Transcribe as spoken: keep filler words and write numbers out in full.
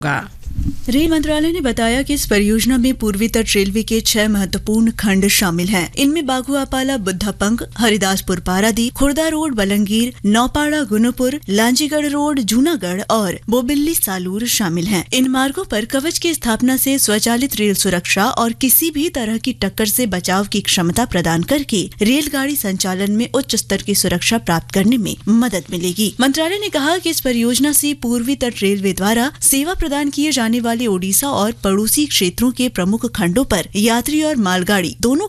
Rail मंत्रालय ने बताया कि इस परियोजना में पूर्वी तट रेलवे के छह महत्वपूर्ण खंड शामिल हैं। इनमें बाघुआपाला बुद्धापंग, हरिदासपुर पारादीप, खुर्दा रोड बलंगीर, नौपाड़ा गुनुपुर, लांजीगढ़ रोड जूनागढ़ और बोबिल्ली सालूर शामिल हैं। इन मार्गों पर कवच की स्थापना से स्वचालित रेल सुरक्षा और किसी भी तरह की टक्कर से बचाव की क्षमता प्रदान करके रेलगाड़ी संचालन में उच्च स्तर की सुरक्षा प्राप्त करने में मदद मिलेगी। मंत्रालय ने कहा कि इस परियोजना से पूर्वी तट रेलवे द्वारा सेवा प्रदान किए जाने वाले ओडिशा और पड़ोसी क्षेत्रों के प्रमुख खंडों पर यात्री और मालगाड़ी दोनों